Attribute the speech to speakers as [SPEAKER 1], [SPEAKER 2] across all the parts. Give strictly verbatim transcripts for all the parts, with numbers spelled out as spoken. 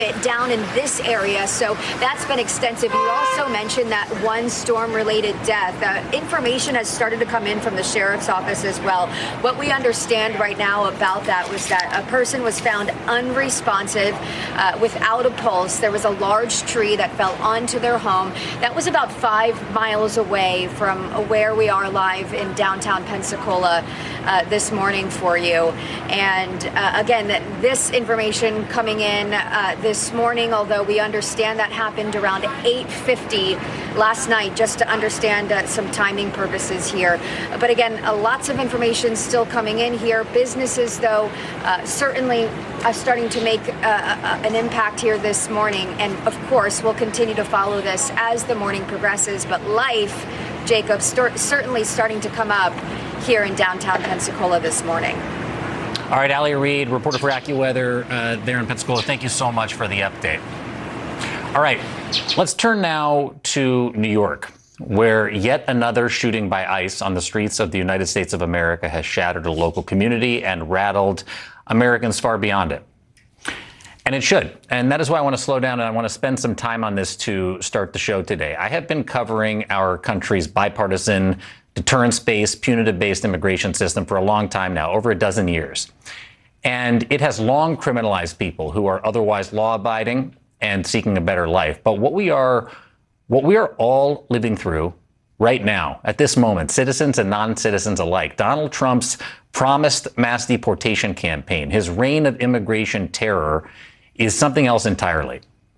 [SPEAKER 1] down in this area, so that's been extensive. You also mentioned that one storm-related death. Uh, information has started to come in from the sheriff's office as well. What we understand right now about that was that a person was found unresponsive, uh, without a pulse. There was a large tree that fell onto their home. That was about five miles away from where we are live in downtown Pensacola uh, this morning for you. And uh, again, this information coming in uh, this This morning, although we understand that happened around eight fifty last night, just to understand uh, some timing purposes here. But again, uh, lots of information still coming in here. Businesses, though, uh, certainly are starting to make uh, uh, an impact here this morning. And of course, we'll continue to follow this as the morning progresses. But life, Jacob, st- certainly starting to come up here in downtown Pensacola this morning.
[SPEAKER 2] All right, Allie Reed, reporter for AccuWeather uh, there in Pensacola. Thank you so much for the update. All right, let's turn now to New York, where yet another shooting by ICE on the streets of the United States of America has shattered a local community and rattled Americans far beyond it. And it should. And that is why I want to slow down and I want to spend some time on this to start the show today. I have been covering our country's bipartisan deterrence-based, punitive-based immigration system for a long time now, over a dozen years. And it has long criminalized people who are otherwise law-abiding and seeking a better life. But what we are, what we are all living through right now, at this moment, citizens and non-citizens alike, Donald Trump's promised mass deportation campaign, his reign of immigration terror, is something else entirely.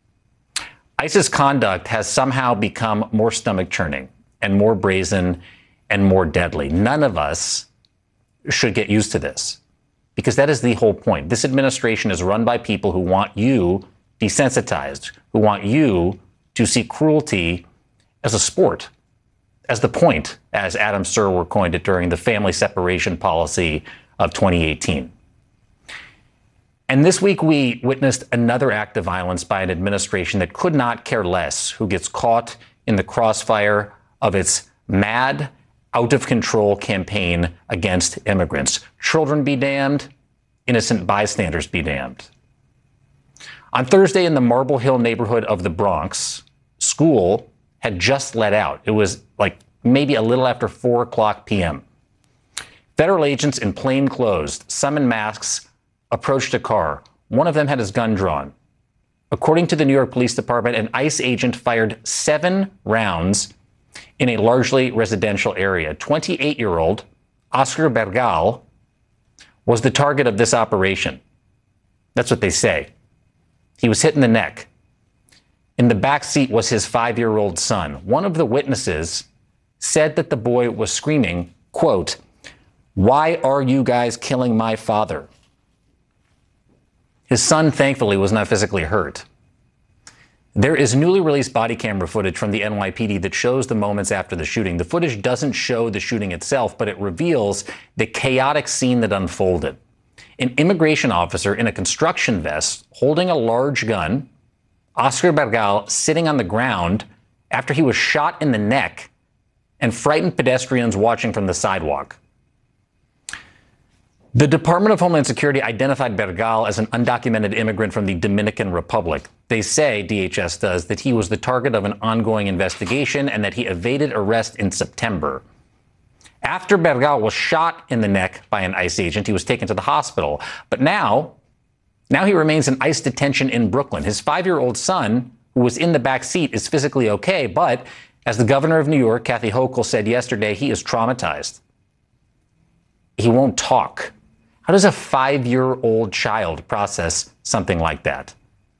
[SPEAKER 2] ICE's conduct has somehow become more stomach-churning and more brazen and more deadly. None of us should get used to this, because that is the whole point. This administration is run by people who want you desensitized, who want you to see cruelty as a sport, as the point, as Adam Serwer coined it during the family separation policy of twenty eighteen. And this week we witnessed another act of violence by an administration that could not care less who gets caught in the crossfire of its mad, out-of-control campaign against immigrants. Children be damned, innocent bystanders be damned. On Thursday in the Marble Hill neighborhood of the Bronx, school had just let out. It was like maybe a little after four o'clock p.m. Federal agents in plain clothes, some in masks, approached a car. One of them had his gun drawn. According to the New York Police Department, an ICE agent fired seven rounds in a largely residential area. twenty-eight-year-old Oscar Bergal was the target of this operation. That's what they say. He was hit in the neck. In the back seat was his five-year-old son. One of the witnesses said that the boy was screaming, quote, "Why are you guys killing my father?" His son, thankfully, was not physically hurt. There is newly released body camera footage from the N Y P D that shows the moments after the shooting. The footage doesn't show the shooting itself, but it reveals the chaotic scene that unfolded. An immigration officer in a construction vest holding a large gun, Oscar Bergal sitting on the ground after he was shot in the neck, and frightened pedestrians watching from the sidewalk. The Department of Homeland Security identified Bergal as an undocumented immigrant from the Dominican Republic. They say, D H S does, that he was the target of an ongoing investigation and that he evaded arrest in September. After Bergal was shot in the neck by an ICE agent, he was taken to the hospital. But now, now he remains in ICE detention in Brooklyn. His five-year-old son, who was in the back seat, is physically okay, but as the governor of New York, Kathy Hochul, said yesterday, he is traumatized. He won't talk. How does a five-year-old child process something like that?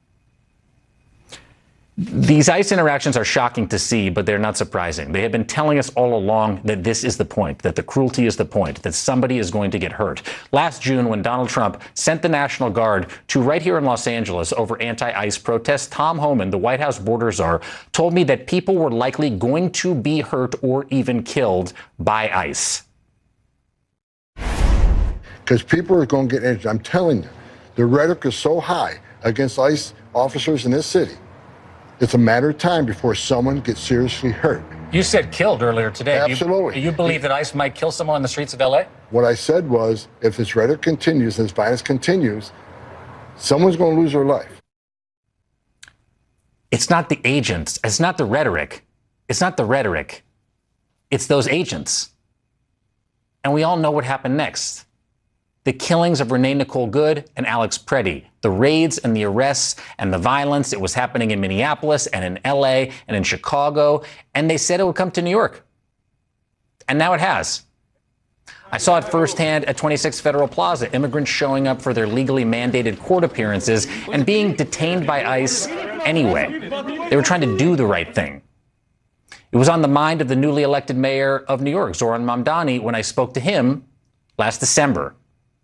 [SPEAKER 2] These ICE interactions are shocking to see, but they're not surprising. They have been telling us all along that this is the point, that the cruelty is the point, that somebody is going to get hurt. Last June, when Donald Trump sent the National Guard to right here in Los Angeles over anti-ICE protests, Tom Homan, the White House border czar, told me that people were likely going to be hurt or even killed by ICE.
[SPEAKER 3] Because people are going to get injured. I'm telling you, the rhetoric is so high against ICE officers in this city. It's a matter of time before someone gets seriously hurt.
[SPEAKER 2] You said killed earlier today.
[SPEAKER 3] Absolutely.
[SPEAKER 2] You, you believe that ICE might kill someone on the streets of L A?
[SPEAKER 3] What I said was, if this rhetoric continues, this violence continues, someone's going to lose their life.
[SPEAKER 2] It's not the agents. It's not the rhetoric. It's not the rhetoric. It's those agents. And we all know what happened next. The killings of Renee Nicole Good and Alex Preddy, the raids and the arrests and the violence. It was happening in Minneapolis and in L A and in Chicago. And they said it would come to New York. And now it has. I saw it firsthand at twenty-six Federal Plaza, immigrants showing up for their legally mandated court appearances and being detained by ICE anyway. They were trying to do the right thing. It was on the mind of the newly elected mayor of New York, Zohran Mamdani, when I spoke to him last December.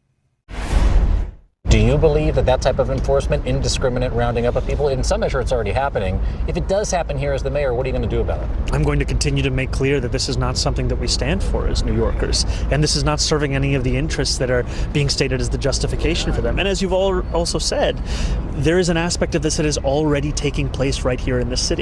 [SPEAKER 2] Do you believe that that type of enforcement, indiscriminate rounding up of people, in some measure it's already happening? If it does happen here as the mayor, what are you going to do about it?
[SPEAKER 4] I'm going to continue to make clear that this is not something that we stand for as New Yorkers. And this is not serving any of the interests that are being stated as the justification for them. And as you've all also said, there is an aspect of this that is already taking place right here in this city.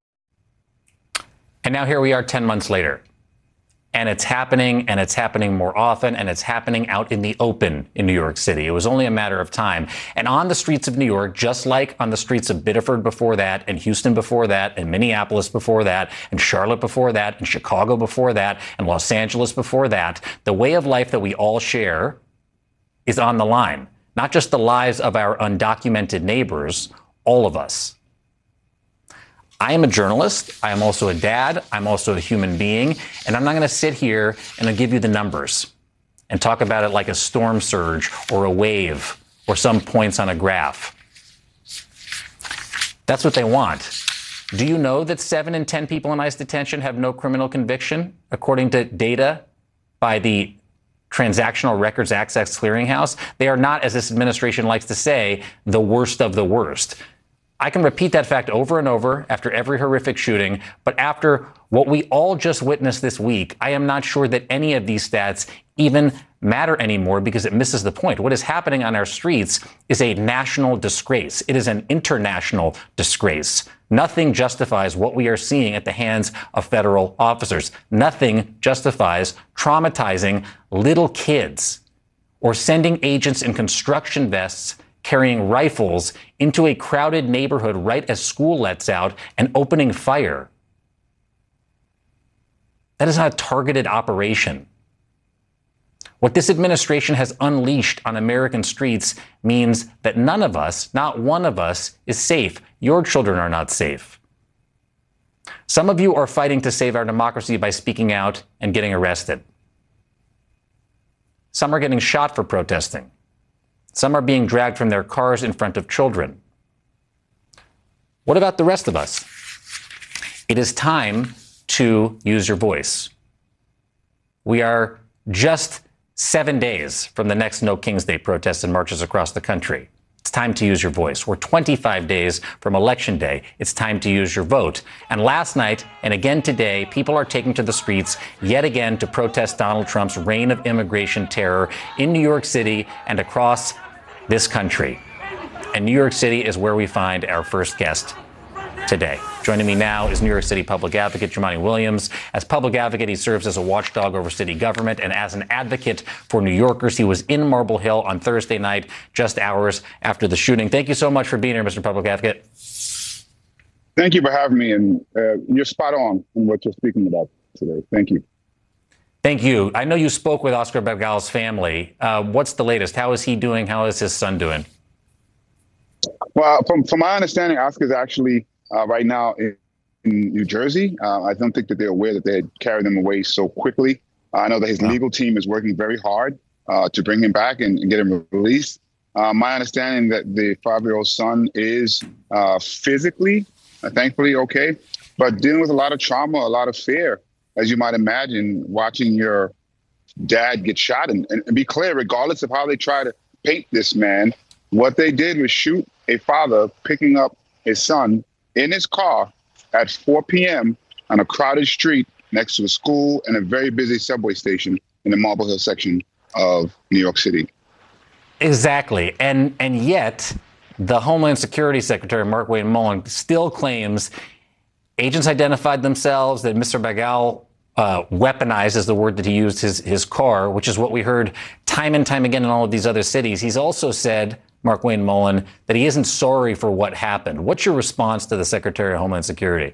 [SPEAKER 2] And now here we are ten months later. And it's happening, and it's happening more often, and it's happening out in the open in New York City. It was only a matter of time. And on the streets of New York, just like on the streets of Biddeford before that, and Houston before that, and Minneapolis before that, and Charlotte before that, and Chicago before that, and Los Angeles before that, the way of life that we all share is on the line. Not just the lives of our undocumented neighbors, all of us. I am a journalist. I am also a dad. I'm also a human being. And I'm not going to sit here and I'll give you the numbers and talk about it like a storm surge or a wave or some points on a graph. That's what they want. Do you know that seven in ten people in ICE detention have no criminal conviction, according to data by the Transactional Records Access Clearinghouse? They are not, as this administration likes to say, the worst of the worst. I can repeat that fact over and over after every horrific shooting, but after what we all just witnessed this week, I am not sure that any of these stats even matter anymore because it misses the point. What is happening on our streets is a national disgrace. It is an international disgrace. Nothing justifies what we are seeing at the hands of federal officers. Nothing justifies traumatizing little kids or sending agents in construction vests carrying rifles into a crowded neighborhood right as school lets out and opening fire. That is not a targeted operation. What this administration has unleashed on American streets means that none of us, not one of us, is safe. Your children are not safe. Some of you are fighting to save our democracy by speaking out and getting arrested. Some are getting shot for protesting. Some are being dragged from their cars in front of children. What about the rest of us? It is time to use your voice. We are just seven days from the next No King's Day protests and marches across the country. It's time to use your voice. We're twenty-five days from Election Day. It's time to use your vote. And last night and again today, people are taking to the streets yet again to protest Donald Trump's reign of immigration terror in New York City and across this country. And New York City is where we find our first guest today. Joining me now is New York City Public Advocate Jumaane Williams. As Public Advocate, he serves as a watchdog over city government and as an advocate for New Yorkers. He was in Marble Hill on Thursday night, just hours after the shooting. Thank you so much for being here, Mister Public Advocate.
[SPEAKER 5] Thank you for having me, and uh, you're spot on in what you're speaking about today. Thank you.
[SPEAKER 2] Thank you. I know you spoke with Oscar Begal's family. Uh, what's the latest? How is he doing? How is his son doing?
[SPEAKER 5] Well, from, from my understanding, Oscar's actually uh, right now in, in New Jersey. Uh, I don't think that they're aware that they had carried him away so quickly. Uh, I know that his oh. legal team is working very hard uh, to bring him back and, and get him released. Uh, my understanding that the five-year-old son is uh, physically, uh, thankfully, okay, but dealing with a lot of trauma, a lot of fear. As you might imagine, watching your dad get shot. And, and, and be clear, regardless of how they try to paint this man, what they did was shoot a father picking up his son in his car at four p.m. on a crowded street next to a school and a very busy subway station in the Marble Hill section of New York City.
[SPEAKER 2] Exactly. And, and yet, the Homeland Security Secretary, Markwayne Mullin, still claims agents identified themselves, that Mister Begal uh, weaponized, is the word that he used, his, his car, which is what we heard time and time again in all of these other cities. He's also said Markwayne Mullin, that he isn't sorry for what happened. What's your response to the Secretary of Homeland Security?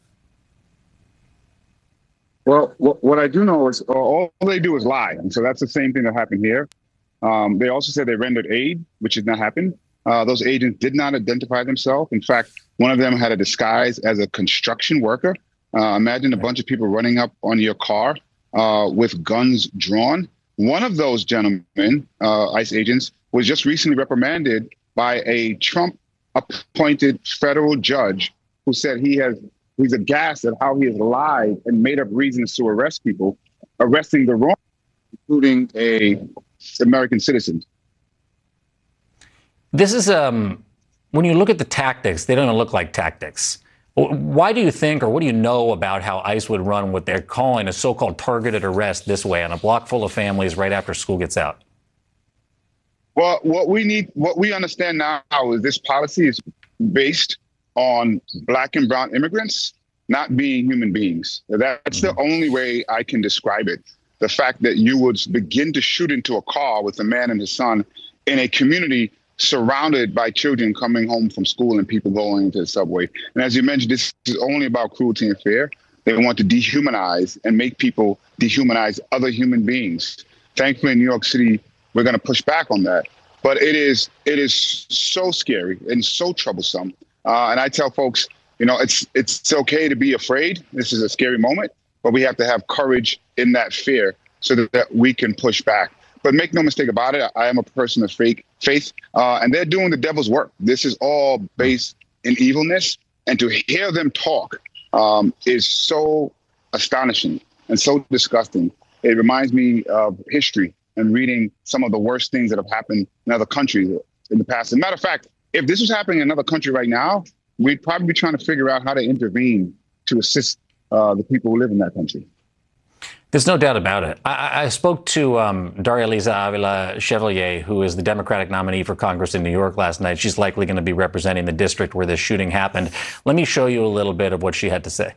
[SPEAKER 5] Well, what I do know is all they do is lie. And so that's the same thing that happened here. Um, they also said they rendered aid, which has not happened. Uh, those agents did not identify themselves. In fact, one of them had a disguise as a construction worker. Uh, imagine a bunch of people running up on your car uh, with guns drawn. One of those gentlemen, uh, ICE agents, was just recently reprimanded by a Trump-appointed federal judge who said he has he's aghast at how he has lied and made up reasons to arrest people, arresting the wrong, including a American citizen.
[SPEAKER 2] This is, um, when you look at the tactics, they don't look like tactics. Why do you think, or what do you know about how ICE would run what they're calling a so-called targeted arrest this way on a block full of families right after school gets out?
[SPEAKER 5] Well, what we need, what we understand now is this policy is based on black and brown immigrants not being human beings. That's the only way I can describe it. The fact that you would begin to shoot into a car with a man and his son in a community surrounded by children coming home from school and people going into the subway. And as you mentioned, this is only about cruelty and fear. They want to dehumanize and make people dehumanize other human beings. Thankfully, in New York City, we're going to push back on that. But it is it is so scary and so troublesome. Uh, and I tell folks, you know, it's it's okay to be afraid. This is a scary moment, but we have to have courage in that fear so that, that we can push back. But make no mistake about it, I am a person of faith, faith, uh, and they're doing the devil's work. This is all based in evilness. And to hear them talk um, is so astonishing and so disgusting. It reminds me of history and reading some of the worst things that have happened in other countries in the past. As a matter of fact, if this was happening in another country right now, we'd probably be trying to figure out how to intervene to assist uh, the people who live in that country.
[SPEAKER 2] There's no doubt about it. I, I spoke to um, Daria Liza Avila Chevalier, who is the Democratic nominee for Congress in New York last night. She's likely going to be representing the district where this shooting happened. Let me show you a little bit of what she had to say.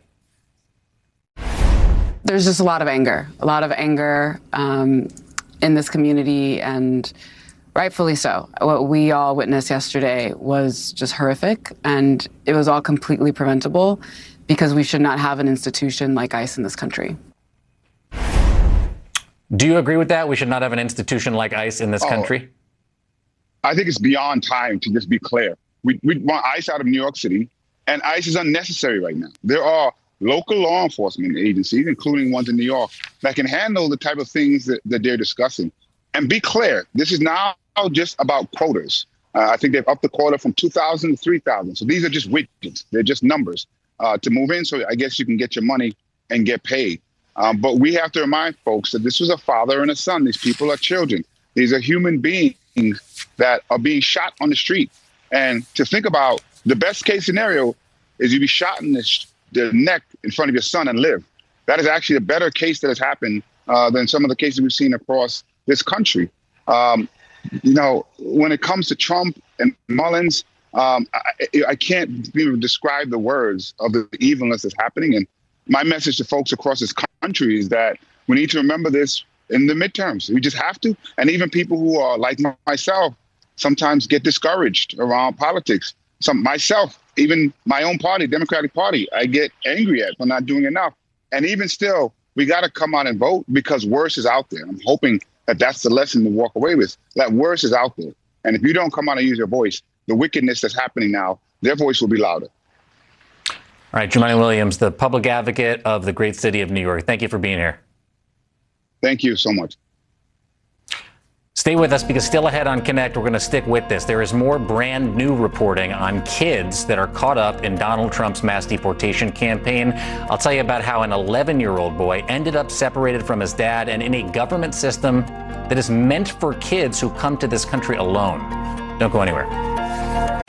[SPEAKER 6] There's just a lot of anger, a lot of anger um, in this community, and rightfully so. What we all witnessed yesterday was just horrific, and it was all completely preventable because we should not have an institution like ICE in this country.
[SPEAKER 2] Do you agree with that? We should not have an institution like ICE in this
[SPEAKER 5] oh,
[SPEAKER 2] country?
[SPEAKER 5] I think it's beyond time to just be clear. We, we want ICE out of New York City, and ICE is unnecessary right now. There are local law enforcement agencies, including ones in New York, that can handle the type of things that, that they're discussing. And be clear, this is now just about quotas. Uh, I think they've upped the quota from two thousand to three thousand. So these are just widgets. They're just numbers uh, to move in. So I guess you can get your money and get paid. Um, but we have to remind folks that this was a father and a son. These people are children. These are human beings that are being shot on the street. And to think about, the best case scenario is you be shot in the, sh- the neck in front of your son and live. That is actually a better case that has happened uh, than some of the cases we've seen across this country. Um, you know, when it comes to Trump and Mullins, um, I, I can't even describe the words of the evilness that's happening. And my message to folks across this country is that we need to remember this in the midterms. We just have to. And even people who are like myself sometimes get discouraged around politics. Some myself, even my own party, Democratic Party, I get angry at for not doing enough. And even still, we got to come out and vote because worse is out there. I'm hoping that that's the lesson to walk away with. That worse is out there. And if you don't come out and use your voice, the wickedness that's happening now, their voice will be louder.
[SPEAKER 2] All right, Jumaane Williams, the public advocate of the great city of New York. Thank you for being here.
[SPEAKER 5] Thank you so much.
[SPEAKER 2] Stay with us because still ahead on Connect, we're going to stick with this. There is more brand new reporting on kids that are caught up in Donald Trump's mass deportation campaign. I'll tell you about how an eleven-year-old boy ended up separated from his dad and in a government system that is meant for kids who come to this country alone. Don't go anywhere.